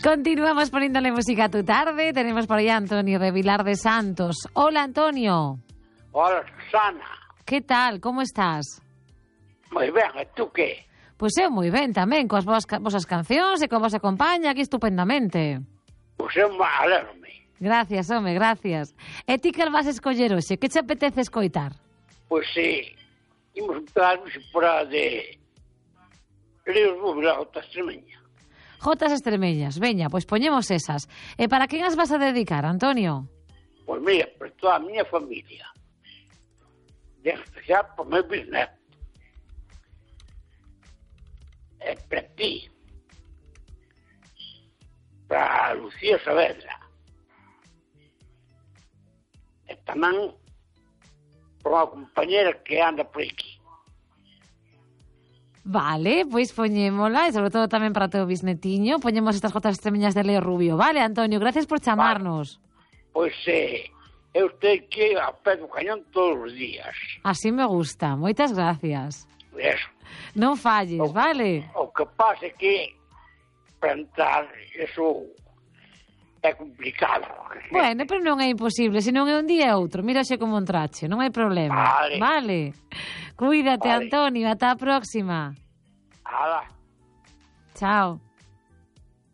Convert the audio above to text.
Continuamos poniéndole música a tu tarde. Tenemos por ahí a Antonio de Vilar de Santos. Hola, Antonio. Hola, Susana. Que tal? Como estás? Moi ben, e tú que? Pois eu moi ben tamén, coas vosas cancións e coa vosa compañía aquí estupendamente. Pois eu me alegro-me. Gracias, home, gracias. E ti que vas a escoller hoxe? Que che apetece escoitar? Pois imos empezar por a de Ríos Búbila, Jota Extremeña. Jotas extremeñas, veña, pois poñemos esas. E para quen as vas a dedicar, Antonio? Pois mira, por toda a miña familia. De especial por meu bisneto. E para ti. Para Lucía Saavedra. E tamén por unha compañera que anda por aquí. Vale, pois poñémola, e sobre todo tamén para o teu bisnetiño, poñemos estas jotas extremeñas de Leo Rubio. Vale, Antonio, gracias por chamarnos. Vale. Pois eu estou aquí a pé do cañón todos os días. Así me gusta, moitas gracias. Eso. Non falles, vale? O que pasa é que para entrar eso é complicado. Bueno, pero non é imposible, se non é un día é outro. Mira xe como entrache, non hai problema. Vale. Cuídate, vale. Antonio, ata a próxima. Hala. Chao.